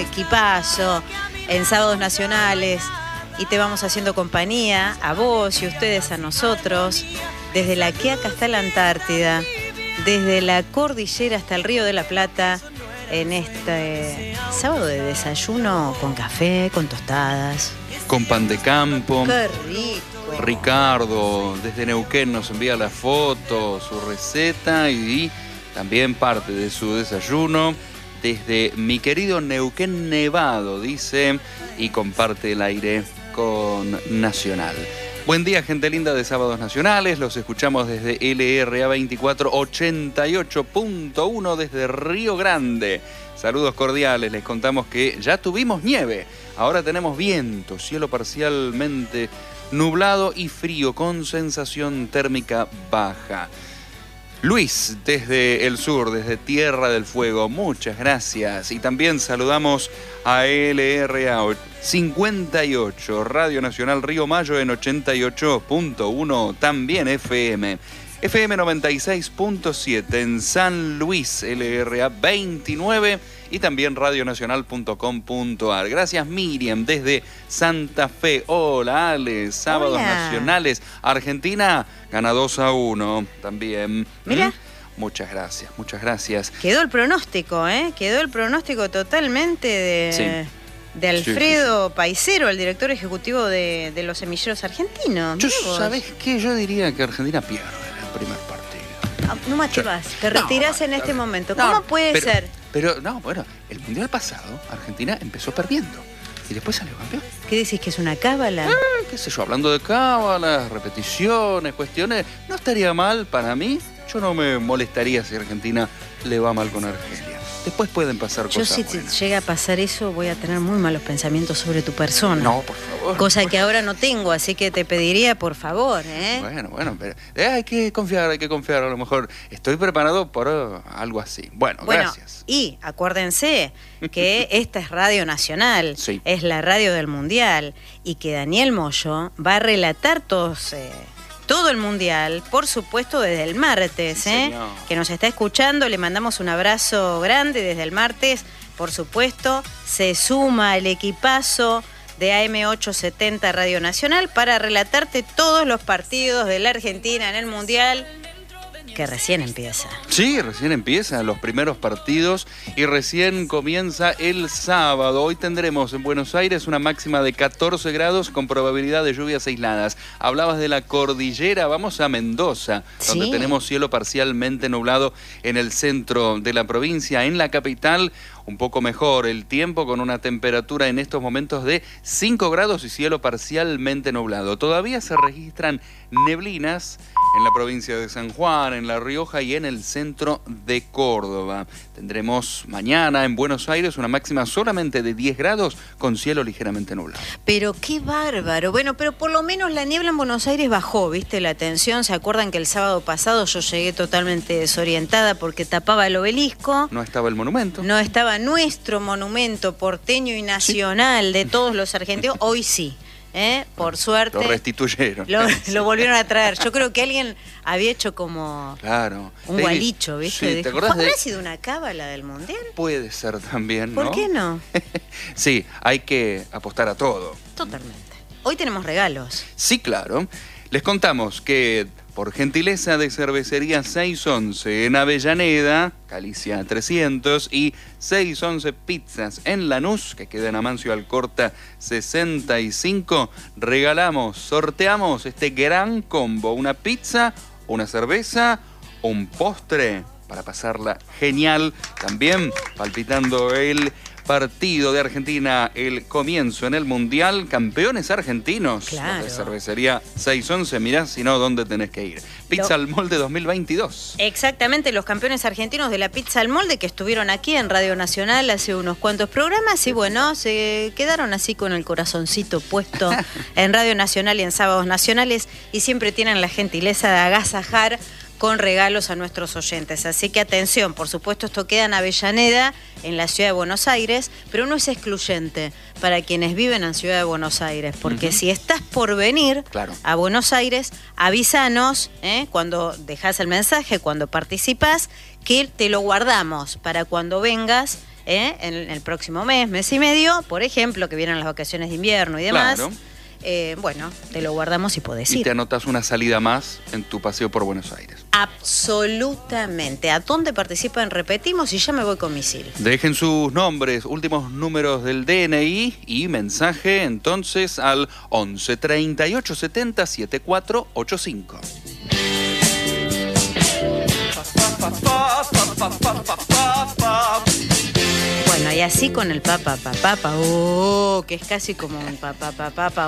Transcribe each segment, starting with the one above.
equipazo en Sábados Nacionales y te vamos haciendo compañía a vos y ustedes a nosotros, desde la Quiaca hasta la Antártida, desde la cordillera hasta el Río de la Plata, en este sábado de desayuno con café, con tostadas. Con pan de campo. ¡Qué rico! Ricardo, desde Neuquén, nos envía la foto, su receta y también parte de su desayuno. Desde mi querido Neuquén Nevado, dice, y comparte el aire con Nacional. Buen día, gente linda de Sábados Nacionales. Los escuchamos desde LRA 24 88.1 desde Río Grande. Saludos cordiales. Les contamos que ya tuvimos nieve. Ahora tenemos viento, cielo parcialmente nublado y frío con sensación térmica baja. Luis, desde el sur, desde Tierra del Fuego, muchas gracias. Y también saludamos a LRA 58, Radio Nacional Río Mayo en 88.1, también FM 96.7 en San Luis, LRA 29 y también radionacional.com.ar. Gracias, Miriam, desde Santa Fe. Hola, Ale, Sábados Nacionales. Argentina gana 2-1 también. Mira. Muchas gracias, muchas gracias. Quedó el pronóstico, ¿eh? Quedó el pronóstico totalmente de Alfredo Paisero, el director ejecutivo de los semilleros argentinos. ¿Sabés qué? Yo diría que Argentina pierde el primer partido. No más te vas, te retirás en este momento. ¿Cómo puede ser? Pero, no, bueno, el mundial pasado, Argentina empezó perdiendo y después salió campeón. ¿Qué decís, que es una cábala? Qué sé yo, hablando de cábalas, repeticiones, cuestiones, no estaría mal para mí. Yo no me molestaría si Argentina le va mal con Argelia. Después pueden pasar cosas buenas. Yo si llega a pasar eso voy a tener muy malos pensamientos sobre tu persona. No, por favor. Cosa que ahora no tengo, así que te pediría por favor, ¿eh? Bueno, pero hay que confiar. A lo mejor estoy preparado por algo así. Bueno, gracias. Y acuérdense que esta es Radio Nacional, sí, es la radio del Mundial, y que Daniel Moyo va a relatar todo el Mundial, por supuesto desde el martes, sí, que nos está escuchando, le mandamos un abrazo grande desde el martes, por supuesto, se suma el equipazo de AM870 Radio Nacional para relatarte todos los partidos de la Argentina en el Mundial, que recién empieza. Sí, recién empiezan los primeros partidos y recién comienza el sábado. Hoy tendremos en Buenos Aires una máxima de 14 grados con probabilidad de lluvias aisladas. Hablabas de la cordillera, vamos a Mendoza, donde tenemos cielo parcialmente nublado en el centro de la provincia. En la capital, un poco mejor el tiempo, con una temperatura en estos momentos de 5 grados y cielo parcialmente nublado. Todavía se registran neblinas en la provincia de San Juan, en La Rioja y en el centro de Córdoba. Tendremos mañana en Buenos Aires una máxima solamente de 10 grados con cielo ligeramente nublado. Pero qué bárbaro. Bueno, pero por lo menos la niebla en Buenos Aires bajó, ¿viste? La tensión. ¿Se acuerdan que el sábado pasado yo llegué totalmente desorientada porque tapaba el Obelisco? No estaba el monumento. No estaba nuestro monumento porteño y nacional de todos los argentinos. Hoy sí. Por suerte. Lo restituyeron. Lo volvieron a traer. Yo creo que alguien había hecho como un gualicho, ¿viste? Sí, ¿te acordás ¿Habrá sido una cábala del Mundial? Puede ser también, ¿no? ¿Por qué no? Sí, hay que apostar a todo. Totalmente. Hoy tenemos regalos. Sí, claro. Les contamos que por gentileza de Cervecería 611 en Avellaneda, Galicia 300, y 611 Pizzas en Lanús, que queda en Amancio Alcorta 65, sorteamos este gran combo: una pizza, una cerveza, un postre para pasarla genial. También palpitando el partido de Argentina, el comienzo en el Mundial, campeones argentinos. Claro. De Cervecería 611, mirá, si no, ¿dónde tenés que ir? Pizza al Molde 2022. Exactamente, los campeones argentinos de la Pizza al Molde, que estuvieron aquí en Radio Nacional hace unos cuantos programas y bueno, se quedaron así con el corazoncito puesto en Radio Nacional y en Sábados Nacionales, y siempre tienen la gentileza de agasajar con regalos a nuestros oyentes. Así que atención, por supuesto esto queda en Avellaneda, en la ciudad de Buenos Aires, pero no es excluyente para quienes viven en Ciudad de Buenos Aires, porque si estás por venir a Buenos Aires, avísanos cuando dejás el mensaje, cuando participás, que te lo guardamos para cuando vengas en el próximo mes y medio, por ejemplo, que vienen las vacaciones de invierno y demás. Claro. Bueno, te lo guardamos y podés Y ir. te anotas una salida más en tu paseo por Buenos Aires. Absolutamente. ¿A dónde participan? Repetimos y ya me voy con misil. Dejen sus nombres, últimos números del DNI y mensaje entonces al 11 38 70 7485. Bueno, y así con el papa, que es casi como un papa,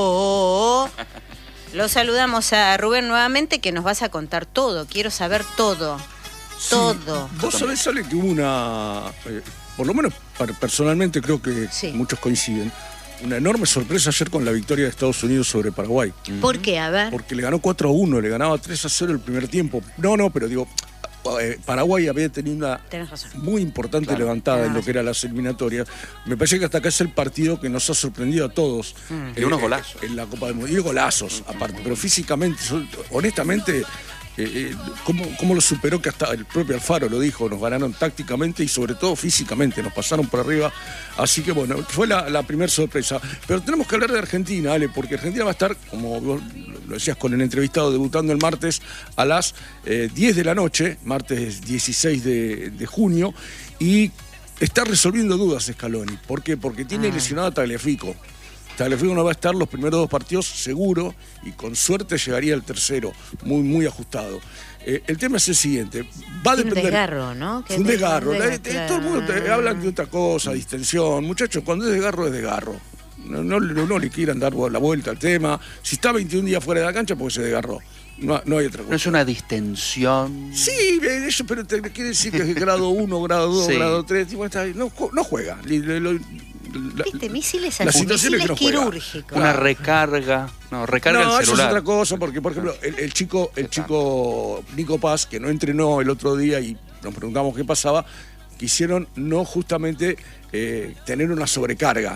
Lo saludamos a Rubén nuevamente, que nos vas a contar todo. Quiero saber todo. Sí. Todo. Vos sabés, Sale, que hubo una, por lo menos personalmente creo que Sí. muchos coinciden, una enorme sorpresa ayer con la victoria de Estados Unidos sobre Paraguay. ¿Por qué? A ver. Porque le ganó 4-1, le ganaba 3-0 el primer tiempo. No, pero digo, Paraguay había tenido una Tenés razón. muy importante Claro. levantada en lo Tenés que eran las eliminatorias. Me parece que hasta acá es el partido que nos ha sorprendido a todos. Y unos golazos. En la Copa del Mundo. Y golazos, aparte. Pero físicamente, honestamente, ¿cómo lo superó? Que hasta el propio Alfaro lo dijo, nos ganaron tácticamente y sobre todo físicamente, nos pasaron por arriba. Así que bueno, fue la primera sorpresa. Pero tenemos que hablar de Argentina, Ale, porque Argentina va a estar, como vos lo decías con el entrevistado, debutando el martes a las 10 de la noche, martes 16 de junio, y está resolviendo dudas Scaloni. ¿Por qué? Porque tiene lesionado a Tagliafico. Tagliafico no va a estar los primeros dos partidos seguro y con suerte llegaría al tercero, muy ajustado. El tema es el siguiente, va a Tiene un depender... desgarro, ¿no? Un desgarro. Claro. Todo el mundo habla de otra cosa, distensión. Muchachos, cuando es desgarro, es desgarro. No le quieran dar la vuelta al tema. Si está 21 días fuera de la cancha, porque se desgarró. No hay otra ¿No cosa. es una distensión? Sí, eso, pero te quiere decir que es grado 1, grado 2, Sí. grado 3. No juega. Viste, misiles la situación es que no juega. quirúrgicos. Una recarga. No, recarga el No, eso es celular. otra cosa, porque, por ejemplo, el chico Nico Paz, que no entrenó el otro día y nos preguntamos qué pasaba, quisieron no justamente tener una sobrecarga.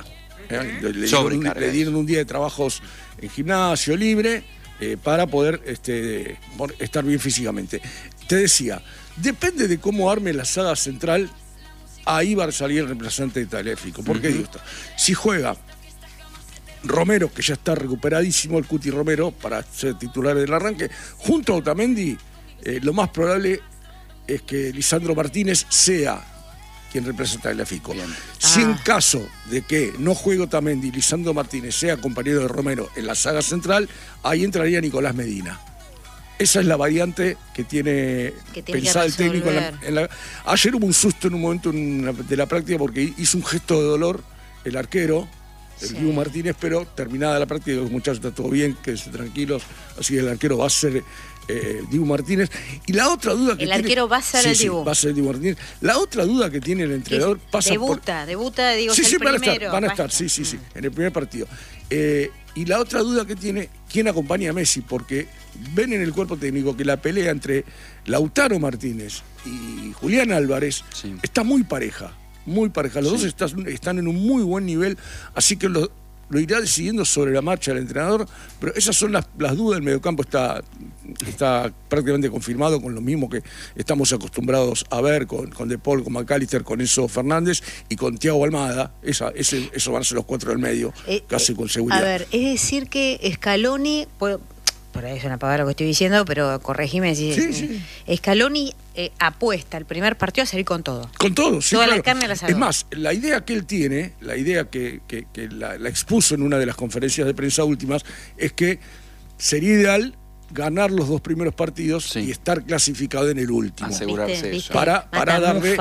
Le dieron un día de trabajos en gimnasio libre para poder estar bien físicamente. Te decía, depende de cómo arme la saga central, ahí va a salir el representante de Tagliafico. ¿Por qué digo esto? Si juega Romero, que ya está recuperadísimo, el Cuti Romero, para ser titular del arranque, junto a Otamendi, lo más probable es que Lisandro Martínez sea quien representa a Tagliafico. Si en caso de que no juegue Otamendi y Lisandro Martínez sea compañero de Romero en la saga central, ahí entraría Nicolás Medina. Esa es la variante que tiene pensada el técnico. Ayer hubo un susto en un momento de la práctica porque hizo un gesto de dolor el arquero, el Dibu Martínez, pero terminada la práctica, los muchachos está todo bien, quédense tranquilos, así que el arquero va a ser Dibu Martínez. Y la otra duda que el arquero va a ser el Dibu. va a ser el Dibu Martínez. La otra duda que tiene el entrenador pasa debuta, digo, sí, es el primero. van a estar, sí, en el primer partido. Y la otra duda que tiene, ¿quién acompaña a Messi? Porque ven en el cuerpo técnico que la pelea entre Lautaro Martínez y Julián Álvarez está muy pareja. Los dos están en un muy buen nivel, así que lo irá decidiendo sobre la marcha el entrenador, pero esas son las dudas. El mediocampo está prácticamente confirmado con lo mismo que estamos acostumbrados a ver con De Paul, con McAllister, con Enzo Fernández y con Thiago Almada. Eso van a ser los cuatro del medio, casi con seguridad. A ver, es decir que Scaloni, por ahí es una pavada lo que estoy diciendo, pero corregime si Sí. Scaloni apuesta el primer partido a salir con todo. Con todo, sí. Toda claro. la carne al asador. Es más, la idea que él tiene, la idea que la expuso en una de las conferencias de prensa últimas, es que sería ideal ganar los dos primeros partidos y estar clasificado en el último. Asegurarse ¿Viste? eso. Para darle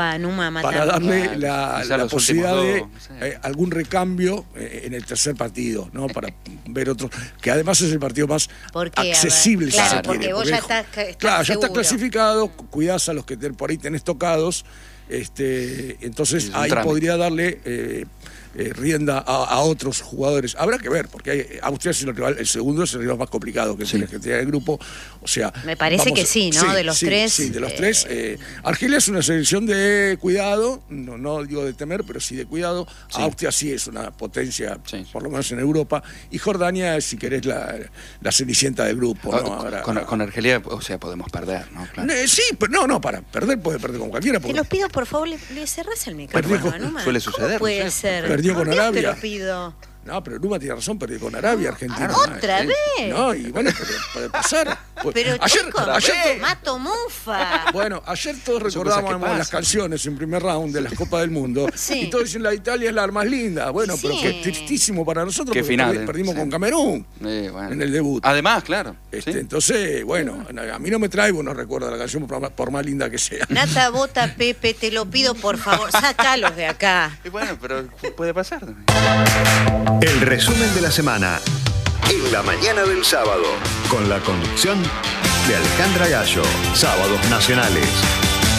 Quizá la los posibilidad de últimos dos, algún recambio en el tercer partido, ¿no? Para ver otro, que además es el partido más accesible, si se quiere. Porque vos ya estás claro, ya seguro. está clasificado, cuidás a los que por ahí tenés tocados, entonces ahí podría darle rienda a otros jugadores. Habrá que ver, porque Austria es el segundo es el rival más complicado que tiene Argentina del grupo. O sea, me parece que sí, ¿no? De los tres. Sí, de los tres. Argelia es una selección de cuidado, no digo de temer, pero sí de cuidado. Sí. Austria sí es una potencia, por lo menos en Europa. Y Jordania, si querés, la cenicienta del grupo. ¿no? Ahora, con Argelia, o sea, podemos perder, ¿no? Claro. Sí, pero no, para perder puede perder con cualquiera. Te los pido, por favor, le cerrás el micrófono. Suele suceder. Puede ser. Perdió con Arabia. Te lo pido. No, pero Numa tiene razón, perdió con Arabia, Argentina. ¿Otra vez? No, y bueno, puede pasar. Pero ayer Mato Mufa. Bueno, ayer todos recordábamos las canciones en primer round de las Copas del Mundo. Sí. Y todos dicen la Italia es la más linda. Bueno, pero que es tristísimo para nosotros porque final, perdimos con Camerún en el debut. Además, claro. Entonces, bueno, a mí no me trae buenos recuerdos de la canción por más linda que sea. Nata, Bota, Pepe, te lo pido por favor, sácalos de acá. Y bueno, pero puede pasar también. El resumen de la semana en la mañana del sábado, con la conducción de Alejandra Gallo. Sábados Nacionales.